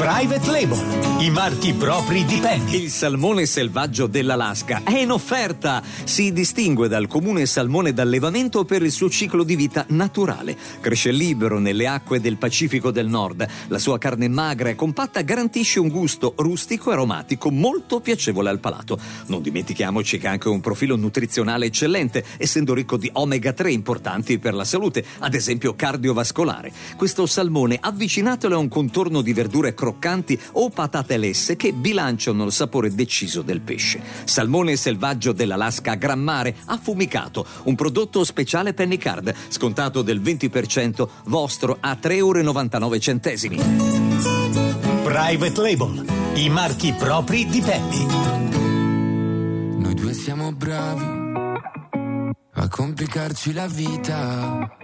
Private Label, i marchi propri di Penny. Il salmone selvaggio dell'Alaska è in offerta. Si distingue dal comune salmone d'allevamento per il suo ciclo di vita naturale. Cresce libero nelle acque del Pacifico del Nord. La sua carne magra e compatta garantisce un gusto rustico e aromatico molto piacevole al palato. Non dimentichiamoci che ha anche un profilo nutrizionale eccellente, essendo ricco di omega 3 importanti per la salute, ad esempio cardiovascolare. Questo salmone avvicinatelo a un contorno di verdure croccanti o patate lesse che bilanciano il sapore deciso del pesce. Salmone selvaggio dell'Alaska a gran mare affumicato, un prodotto speciale Penny Card, scontato del 20%, vostro a €3,99. Private Label, i marchi propri di Penny. Noi due siamo bravi a complicarci la vita.